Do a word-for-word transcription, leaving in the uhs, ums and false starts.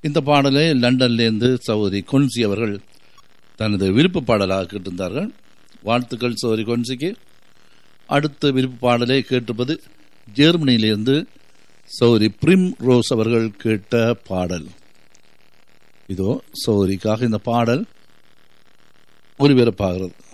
இந்த பாடலை லண்டன்லேருந்து சகோதரி கொன்சி அவர்கள் தனது விருப்ப பாடலாக கேட்டிருந்தார்கள். வாழ்த்துக்கள் சகோதரி கொன்சிக்கு. அடுத்த விருப்ப பாடலை கேட்டிருப்பது ஜெர்மனியிலிருந்து சகோதரி பிரிம் ரோஸ் அவர்கள் கேட்ட பாடல். இதோ சகோதரிக்காக இந்த பாடல் ஒலிபரப்பாகிறது.